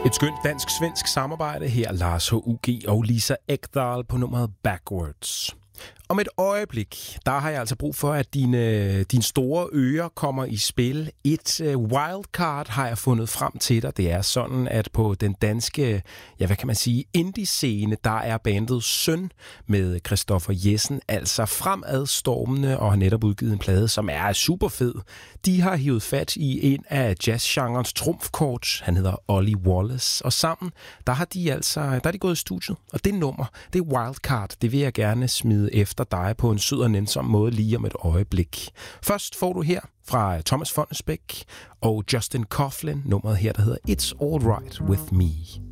Et skønt dansk-svensk samarbejde her, Lars H.U.G. og Lisa Ekdahl på nummeret Backwards. Om et øjeblik, der har jeg altså brug for, at dine store ører kommer i spil. Et wildcard har jeg fundet frem til dig. Det er sådan, at på den danske, hvad kan man sige, indie-scene, der er bandet Søn med Christoffer Jessen altså fremadstormende og har netop udgivet en plade, som er super fed. De har hivet fat i en af jazzgenrens trumfkort. Han hedder Ollie Wallace, og sammen, der har de gået i studiet. Og det nummer, det er Wildcard. Det vil jeg gerne smide efter dig på en sød og nænsom måde lige om et øjeblik. Først får du her fra Thomas Fonnesbæk og Justin Coughlin nummeret her, der hedder It's All Right With Me.